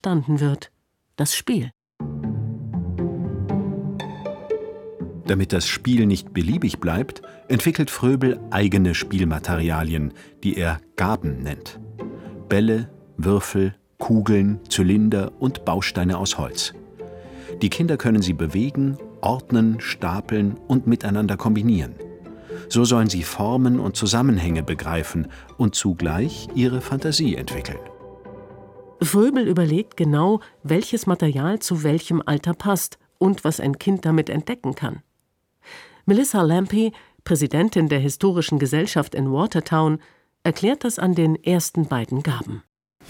verstanden wird: das Spiel. Damit das Spiel nicht beliebig bleibt, entwickelt Fröbel eigene Spielmaterialien, die er Gaben nennt. Bälle, Würfel, Kugeln, Zylinder und Bausteine aus Holz. Die Kinder können sie bewegen, ordnen, stapeln und miteinander kombinieren. So sollen sie Formen und Zusammenhänge begreifen und zugleich ihre Fantasie entwickeln. Fröbel überlegt genau, welches Material zu welchem Alter passt und was ein Kind damit entdecken kann. Melissa Lampe, Präsidentin der Historischen Gesellschaft in Watertown, erklärt das an den ersten beiden Gaben.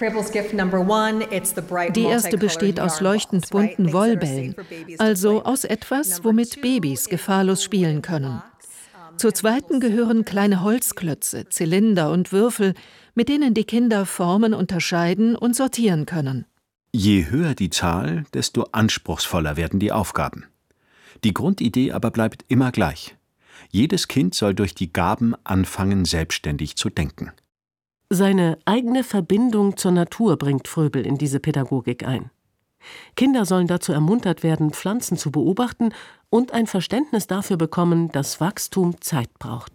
Die erste besteht aus leuchtend bunten Wollbällen, also aus etwas, womit Babys gefahrlos spielen können. Zur zweiten gehören kleine Holzklötze, Zylinder und Würfel, mit denen die Kinder Formen unterscheiden und sortieren können. Je höher die Zahl, desto anspruchsvoller werden die Aufgaben. Die Grundidee aber bleibt immer gleich. Jedes Kind soll durch die Gaben anfangen, selbstständig zu denken. Seine eigene Verbindung zur Natur bringt Fröbel in diese Pädagogik ein. Kinder sollen dazu ermuntert werden, Pflanzen zu beobachten und ein Verständnis dafür bekommen, dass Wachstum Zeit braucht.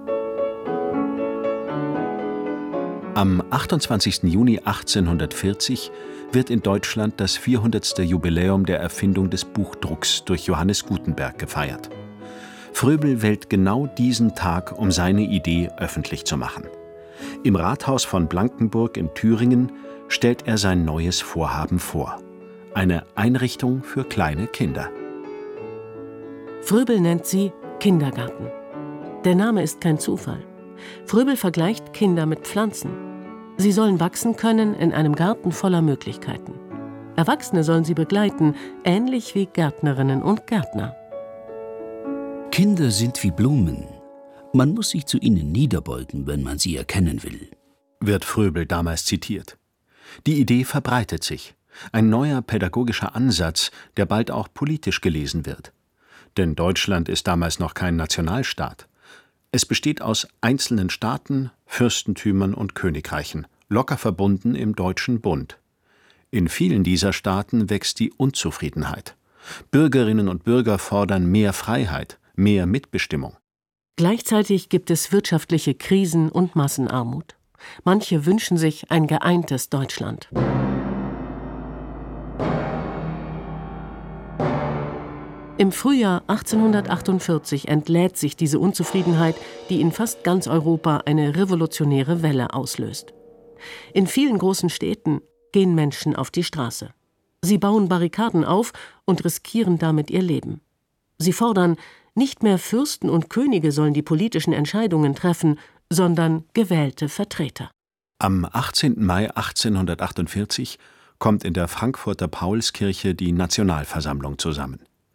Am 28. Juni 1840 wird in Deutschland das 400. Jubiläum der Erfindung des Buchdrucks durch Johannes Gutenberg gefeiert. Fröbel wählt genau diesen Tag, um seine Idee öffentlich zu machen. Im Rathaus von Blankenburg in Thüringen stellt er sein neues Vorhaben vor: eine Einrichtung für kleine Kinder. Fröbel nennt sie Kindergarten. Der Name ist kein Zufall. Fröbel vergleicht Kinder mit Pflanzen. Sie sollen wachsen können in einem Garten voller Möglichkeiten. Erwachsene sollen sie begleiten, ähnlich wie Gärtnerinnen und Gärtner. Kinder sind wie Blumen. Man muss sich zu ihnen niederbeugen, wenn man sie erkennen will, wird Fröbel damals zitiert. Die Idee verbreitet sich. Ein neuer pädagogischer Ansatz, der bald auch politisch gelesen wird. Denn Deutschland ist damals noch kein Nationalstaat. Es besteht aus einzelnen Staaten, Fürstentümern und Königreichen, locker verbunden im Deutschen Bund. In vielen dieser Staaten wächst die Unzufriedenheit. Bürgerinnen und Bürger fordern mehr Freiheit, mehr Mitbestimmung. Gleichzeitig gibt es wirtschaftliche Krisen und Massenarmut. Manche wünschen sich ein geeintes Deutschland. Im Frühjahr 1848 entlädt sich diese Unzufriedenheit, die in fast ganz Europa eine revolutionäre Welle auslöst. In vielen großen Städten gehen Menschen auf die Straße. Sie bauen Barrikaden auf und riskieren damit ihr Leben. Sie fordern, nicht mehr Fürsten und Könige sollen die politischen Entscheidungen treffen, sondern gewählte Vertreter. Am 18. Mai 1848 kommt in der Frankfurter Paulskirche die Nationalversammlung zusammen.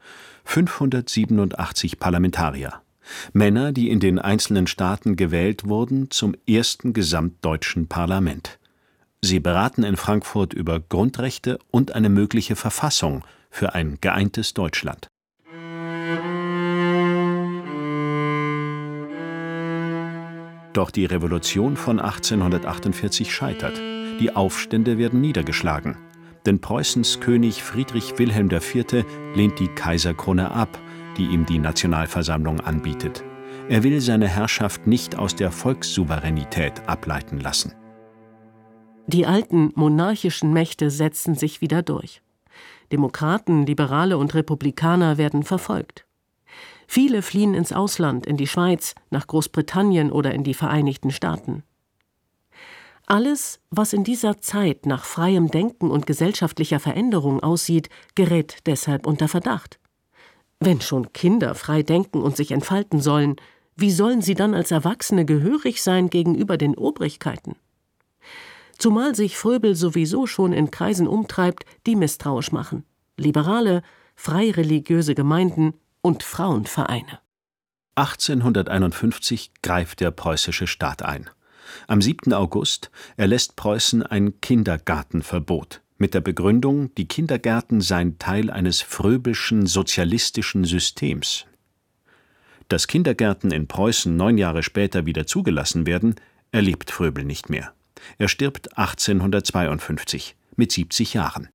587 Parlamentarier, Männer, die in den einzelnen Staaten gewählt wurden zum ersten gesamtdeutschen Parlament. Sie beraten in Frankfurt über Grundrechte und eine mögliche Verfassung für ein geeintes Deutschland. Doch die Revolution von 1848 scheitert. Die Aufstände werden niedergeschlagen. Denn Preußens König Friedrich Wilhelm IV. Lehnt die Kaiserkrone ab, die ihm die Nationalversammlung anbietet. Er will seine Herrschaft nicht aus der Volkssouveränität ableiten lassen. Die alten monarchischen Mächte setzen sich wieder durch. Demokraten, Liberale und Republikaner werden verfolgt. Viele fliehen ins Ausland, in die Schweiz, nach Großbritannien oder in die Vereinigten Staaten. Alles, was in dieser Zeit nach freiem Denken und gesellschaftlicher Veränderung aussieht, gerät deshalb unter Verdacht. Wenn schon Kinder frei denken und sich entfalten sollen, wie sollen sie dann als Erwachsene gehörig sein gegenüber den Obrigkeiten? Zumal sich Fröbel sowieso schon in Kreisen umtreibt, die misstrauisch machen. Liberale, freireligiöse Gemeinden und Frauenvereine. 1851 greift der preußische Staat ein. Am 7. August erlässt Preußen ein Kindergartenverbot mit der Begründung, die Kindergärten seien Teil eines fröbelschen sozialistischen Systems. Dass Kindergärten in Preußen 9 Jahre später wieder zugelassen werden, erlebt Fröbel nicht mehr. Er stirbt 1852 mit 70 Jahren.